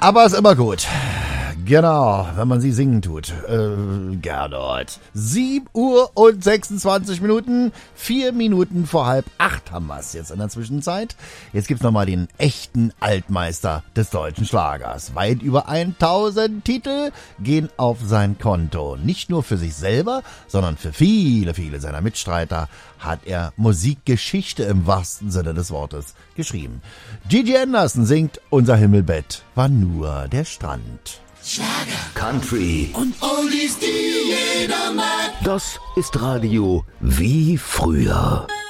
Aber ist immer gut. Genau, wenn man sie singen tut. Gernot. 7 Uhr und 26 Minuten. 4 Minuten vor 7:30 haben wir es jetzt in der Zwischenzeit. Jetzt gibt's nochmal den echten Altmeister des deutschen Schlagers. Weit über 1000 Titel gehen auf sein Konto. Nicht nur für sich selber, sondern für viele, viele seiner Mitstreiter hat er Musikgeschichte im wahrsten Sinne des Wortes geschrieben. Gigi Anderson singt Unser Himmelbett war nur der Strand. Schlager, Country und Oldies, die jeder mag. Das ist Radio wie früher.